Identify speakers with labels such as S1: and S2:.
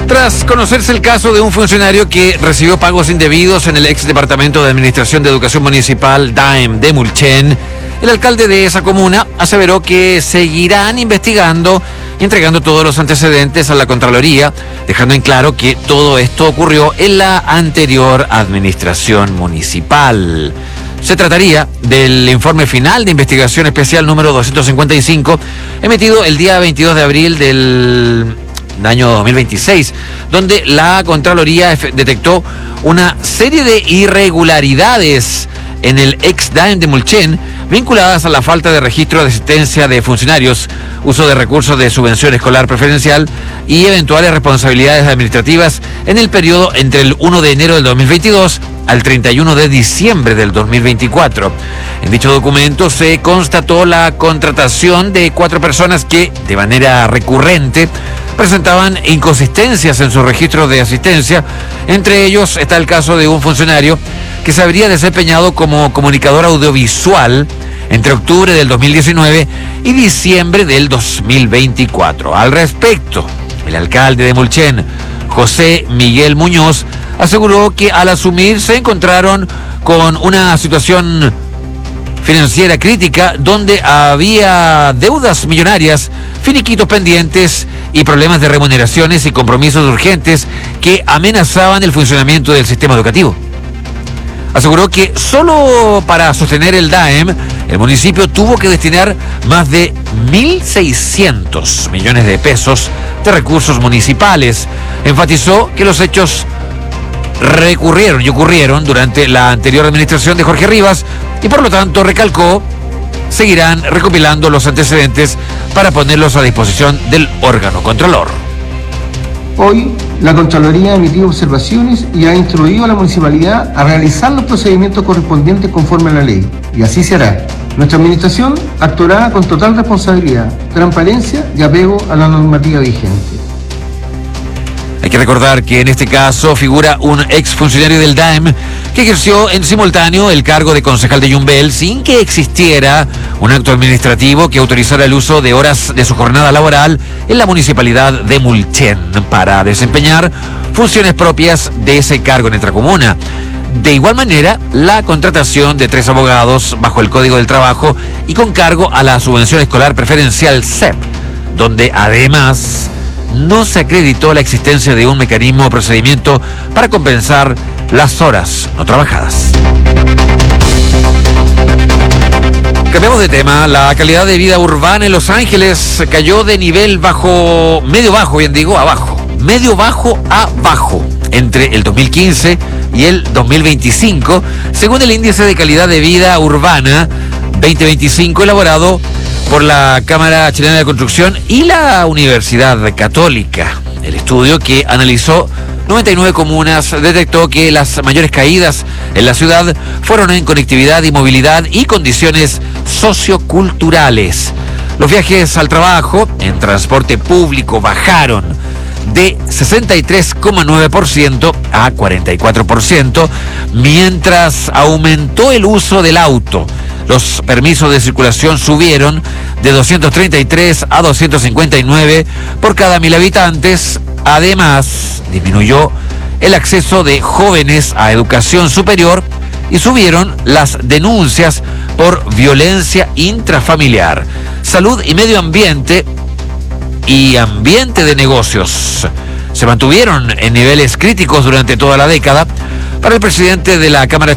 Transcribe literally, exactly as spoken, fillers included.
S1: Tras conocerse el caso de un funcionario que recibió pagos indebidos en el ex Departamento de Administración de Educación Municipal D A E M de Mulchen, el alcalde de esa comuna aseveró que seguirán investigando y entregando todos los antecedentes a la Contraloría, dejando en claro que todo esto ocurrió en la anterior administración municipal. Se trataría del informe final de investigación especial número doscientos cincuenta y cinco, emitido el día veintidós de abril del año dos mil veintiséis, donde la Contraloría detectó una serie de irregularidades en el ex D A E M de Mulchen, vinculadas a la falta de registro de asistencia de funcionarios, uso de recursos de subvención escolar preferencial y eventuales responsabilidades administrativas en el periodo entre el primero de enero del dos mil veintidós al treinta y uno de diciembre del dos mil veinticuatro. En dicho documento se constató la contratación de cuatro personas que, de manera recurrente, presentaban inconsistencias en su registro de asistencia. Entre ellos está el caso de un funcionario que se habría desempeñado como comunicador audiovisual entre octubre del dos mil diecinueve y diciembre del dos mil veinticuatro. Al respecto, el alcalde de Mulchen, José Miguel Muñoz, aseguró que al asumir se encontraron con una situación financiera crítica donde había deudas millonarias, finiquitos pendientes y problemas de remuneraciones y compromisos urgentes que amenazaban el funcionamiento del sistema educativo. Aseguró que solo para sostener el D A E M, el municipio tuvo que destinar más de mil seiscientos millones de pesos de recursos municipales. Enfatizó que los hechos recurrieron y ocurrieron durante la anterior administración de Jorge Rivas y por lo tanto recalcó seguirán recopilando los antecedentes para ponerlos a disposición del órgano controlor.
S2: Hoy, la Contraloría ha emitido observaciones y ha instruido a la municipalidad a realizar los procedimientos correspondientes conforme a la ley, y así se hará. Nuestra administración actuará con total responsabilidad, transparencia y apego a la normativa vigente.
S1: Hay que recordar que en este caso figura un exfuncionario del D A E M que ejerció en simultáneo el cargo de concejal de Yumbel sin que existiera un acto administrativo que autorizara el uso de horas de su jornada laboral en la municipalidad de Mulchen para desempeñar funciones propias de ese cargo en nuestra comuna. De igual manera, la contratación de tres abogados bajo el Código del Trabajo y con cargo a la subvención escolar preferencial C E P, donde además no se acreditó la existencia de un mecanismo o procedimiento para compensar las horas no trabajadas. Cambiamos de tema. La calidad de vida urbana en Los Ángeles cayó de nivel bajo, medio bajo, bien digo, abajo. Medio bajo a bajo entre el dos mil quince y el dos mil veinticinco, según el índice de calidad de vida urbana veinte veinticinco elaborado por la Cámara Chilena de Construcción y la Universidad Católica. El estudio, que analizó noventa y nueve comunas, detectó que las mayores caídas en la ciudad fueron en conectividad y movilidad y condiciones socioculturales. Los viajes al trabajo en transporte público bajaron de sesenta y tres coma nueve por ciento a cuarenta y cuatro por ciento, mientras aumentó el uso del auto. Los permisos de circulación subieron de doscientos treinta y tres a doscientos cincuenta y nueve por cada mil habitantes. Además, disminuyó el acceso de jóvenes a educación superior y subieron las denuncias por violencia intrafamiliar. Salud y medio ambiente y ambiente de negocios se mantuvieron en niveles críticos durante toda la década. Para el presidente de la Cámara